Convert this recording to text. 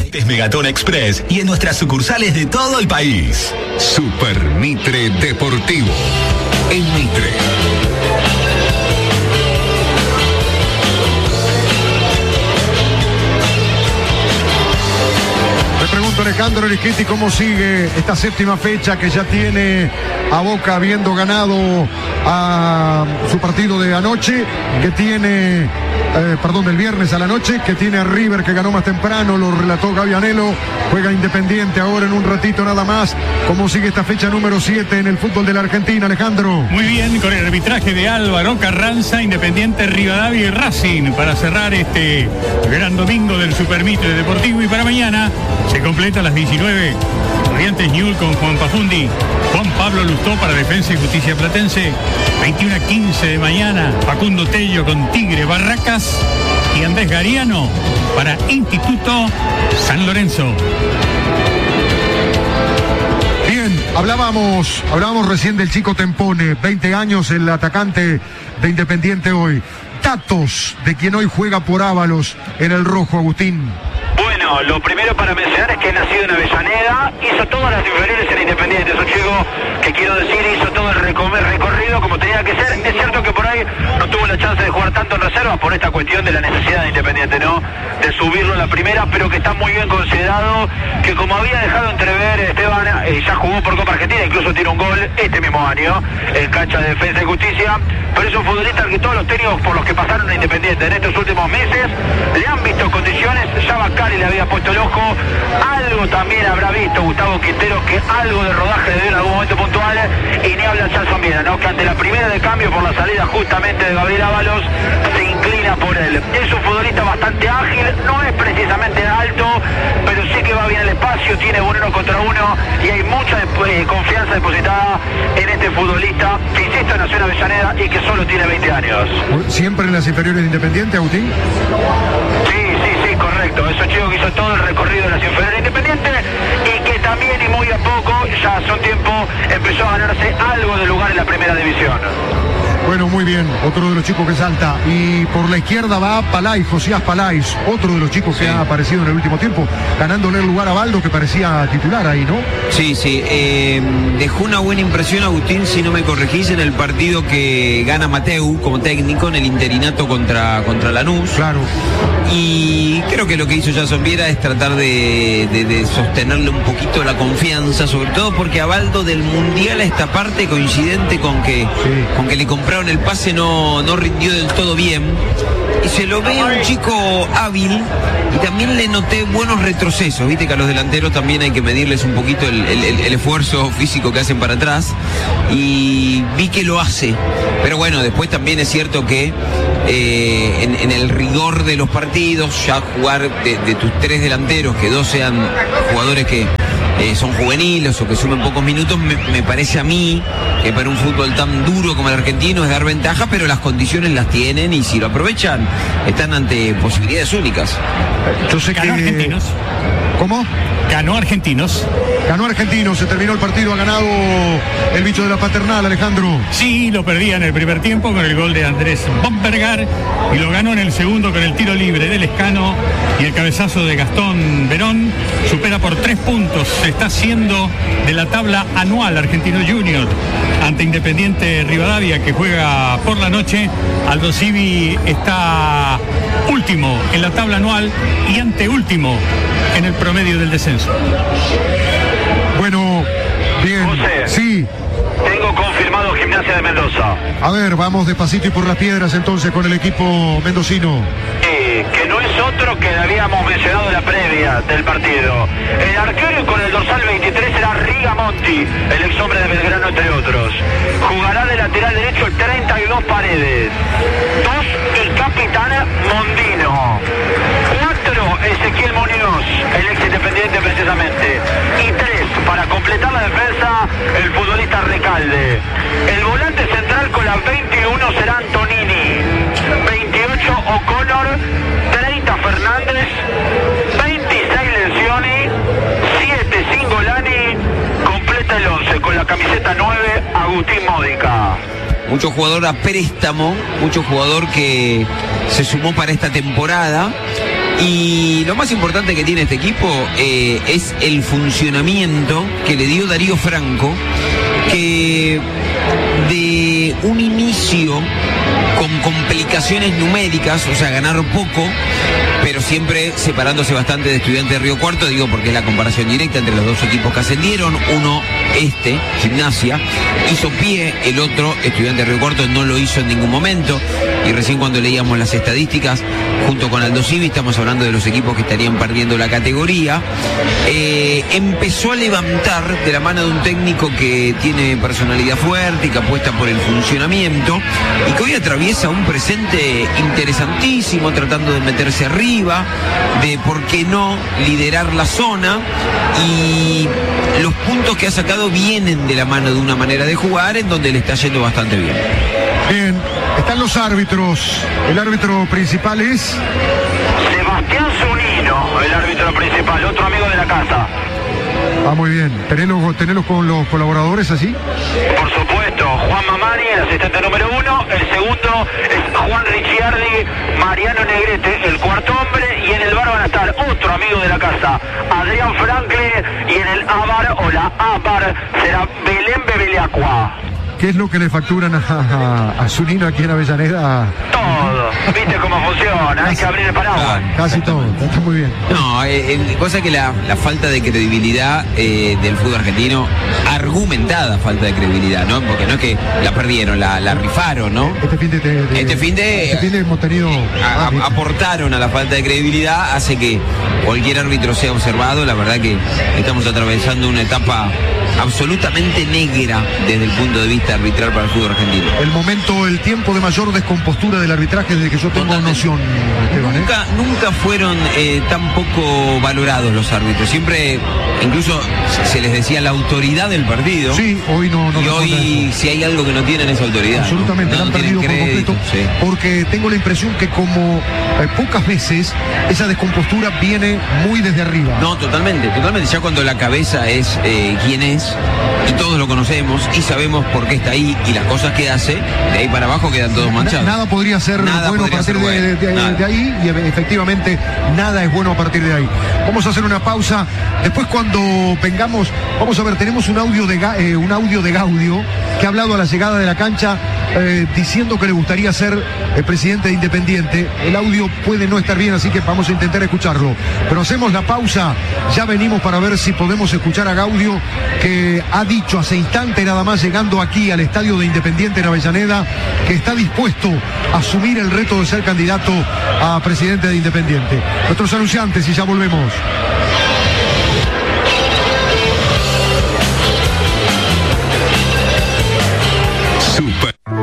Es Megatón Express y en nuestras sucursales de todo el país. Super Mitre Deportivo. En Mitre. Le pregunto a Alejandro Erichetti cómo sigue esta séptima fecha que ya tiene a Boca habiendo ganado a su partido de anoche, que tiene, del viernes a la noche, que tiene a River que ganó más temprano, lo relató Gaby Anelo, juega Independiente ahora en un ratito nada más. ¿Cómo sigue esta fecha número 7 en el fútbol de la Argentina, Alejandro? Muy bien, con el arbitraje de Álvaro Carranza, Independiente, Rivadavia y Racing para cerrar este gran domingo del Super Mitre Deportivo. Y para mañana se completa a las 19. Corrientes Ñul con Juan Pafundi, Juan Pablo Lustó para Defensa y Justicia Platense, 21:15 de mañana, Facundo Tello con Tigre Barracas y Andrés Gariano para Instituto San Lorenzo. Bien, hablábamos recién del chico Tempone, 20 años, el atacante de Independiente hoy. Datos de quien hoy juega por Ábalos en el rojo, Agustín. Bueno, lo primero para mencionar es que nacido en Avellaneda, hizo todas las inferiores en Independiente. Es un chico que, quiero decir, hizo todo el recorrido como tenía que ser. Es cierto que por ahí no tuvo la chance de jugar tanto en reserva por esta cuestión de la necesidad de Independiente, ¿no? De subirlo a la primera, pero que está muy bien considerado, que como había dejado entrever Esteban, ya jugó por Copa Argentina, incluso tiene un gol este mismo año en cancha de Defensa y Justicia, pero es un futbolista al que todos los técnicos por los que pasaron a Independiente en estos últimos meses le han visto condiciones. Ya Bacari le había puesto el ojo, algo también habrá visto Gustavo Quintero, que algo de rodaje le dio en algún momento puntual, y ni habla Charlson Viera, ¿no? Que ante la primera de cambio por la salida justamente de Gabriel Ábalos se inclina por él. Es un futbolista bastante ágil, no es precisamente alto, pero sí que va bien el espacio, tiene un 1 contra 1 y hay mucha confianza depositada en este futbolista que, insisto, nació en Avellaneda y que solo tiene 20 años. ¿Siempre en las inferiores de Independiente, Agustín? Sí, correcto. Es un chico que hizo todo el recorrido de las inferiores de Independiente y que también, y muy a poco, ya hace un tiempo, empezó a ganarse algo de lugar en la primera división. Bueno, muy bien, otro de los chicos que salta. Y por la izquierda va Palay, Josías Palay, otro de los chicos que ha aparecido en el último tiempo, ganándole el lugar a Baldo, que parecía titular ahí, ¿no? Sí, dejó una buena impresión, Agustín, si no me corregís, en el partido que gana Mateu como técnico en el interinato contra Lanús. Claro. Y creo que lo que hizo Charlson Viera es tratar de sostenerle un poquito la confianza, sobre todo porque a Baldo del Mundial a esta parte, coincidente con que le compraron el pase, no rindió del todo bien. Y se lo ve un chico hábil y también le noté buenos retrocesos. Viste que a los delanteros también hay que medirles un poquito el esfuerzo físico que hacen para atrás, y vi que lo hace. Pero bueno, después también es cierto que en el rigor de los partidos, ya jugar de tus tres delanteros, que dos sean jugadores que son juveniles o que sumen pocos minutos, me parece a mí que para un fútbol tan duro como el argentino es dar ventaja, pero las condiciones las tienen y si lo aprovechan están ante posibilidades únicas. Yo sé que... Argentinos. ¿Cómo? Ganó Argentinos. Ganó Argentinos, se terminó el partido, ha ganado el bicho de la Paternal, Alejandro. Sí, lo perdía en el primer tiempo con el gol de Andrés Bombergar y lo ganó en el segundo con el tiro libre de Lescano y el cabezazo de Gastón Verón. Supera por 3 puntos, se está haciendo de la tabla anual Argentino Junior ante Independiente Rivadavia, que juega por la noche. Aldo Civi está último en la tabla anual y anteúltimo en el promedio del descenso. Bueno, bien. José, sí. Tengo confirmado Gimnasia de Mendoza. A ver, vamos despacito y por las piedras entonces con el equipo mendocino. Que no es otro que habíamos mencionado en la previa del partido. El arquero con el dorsal 23 será Rigamonti, el ex hombre de Belgrano, entre otros. Jugará de lateral derecho el 32 Paredes. 2, el capitán Mondino. 4, Ezequiel Muñoz, el ex Independiente precisamente. Y 3, para completar la defensa, el futbolista Recalde. El volante central con la 21 será Antonini. 28 O'Connor, 30 Fernández, 26 Lencioni, 7 Singolani, completa el 11 con la camiseta 9 Agustín Módica. Mucho jugador a préstamo, mucho jugador que se sumó para esta temporada. Y lo más importante que tiene este equipo es el funcionamiento que le dio Darío Franco, que de un inicio con complicaciones numéricas, o sea, ganar poco, pero siempre separándose bastante de Estudiantes de Río Cuarto, digo porque es la comparación directa entre los dos equipos que ascendieron. Uno, Gimnasia, hizo pie, el otro, Estudiantes de Río Cuarto, no lo hizo en ningún momento. Y recién cuando leíamos las estadísticas, junto con Aldo Civi, estamos hablando de los equipos que estarían perdiendo la categoría. Empezó a levantar de la mano de un técnico que tiene personalidad fuerte y que apuesta por el funcionamiento, y que hoy atraviesa un presente interesantísimo, tratando de meterse arriba, de por qué no liderar la zona, y los puntos que ha sacado vienen de la mano de una manera de jugar en donde le está yendo bastante bien. Bien, están los árbitros. El árbitro principal es Sebastián Zunino, el árbitro principal, otro amigo de la casa. muy bien. ¿Tenelos con los colaboradores así? Por supuesto, Juan Mamani, el asistente número 1, el segundo es Juan Ricciardi, Mariano Negrete, el cuarto hombre, y en el bar van a estar otro amigo de la casa, Adrián Franklin, y en el ABAR o la ABAR será Belén Bebeleacua. ¿Qué es lo que le facturan a Zunino aquí en Avellaneda? Todo, ¿viste cómo funciona? Hay que abrir el paraguas. Casi todo, está muy bien. No, cosa que la falta de credibilidad del fútbol argentino, argumentada falta de credibilidad, ¿no? Porque no es que la perdieron, la rifaron, ¿no? Este fin de hemos tenido... aportaron a la falta de credibilidad, hace que cualquier árbitro sea observado. La verdad que estamos atravesando una etapa absolutamente negra desde el punto de vista arbitral para el fútbol argentino. El tiempo de mayor descompostura del arbitraje desde que yo tengo noción, Esteban, Nunca fueron tan poco valorados los árbitros. Siempre, incluso se les decía la autoridad del partido. Sí, hoy no. Y hoy, si hay algo que no tienen, es autoridad. Absolutamente, no han perdido por completo. Sí. Porque tengo la impresión que como pocas veces esa descompostura viene muy desde arriba. No, totalmente. Ya cuando la cabeza es quien es, y todos lo conocemos y sabemos por qué está ahí y las cosas que hace, de ahí para abajo quedan todos manchados. Nada podría ser bueno a partir de ahí, y efectivamente nada es bueno a partir de ahí. Vamos a hacer una pausa. Después, cuando vengamos, vamos a ver, tenemos un audio de Gaudio, que ha hablado a la llegada de la cancha diciendo que le gustaría ser el presidente de Independiente. El audio puede no estar bien, así que vamos a intentar escucharlo. Pero hacemos la pausa, ya venimos para ver si podemos escuchar a Gaudio, que ha dicho hace instante nada más, llegando aquí al estadio de Independiente en Avellaneda, que está dispuesto a asumir el reto de ser candidato a presidente de Independiente. Nuestros anunciantes, y ya volvemos. Super.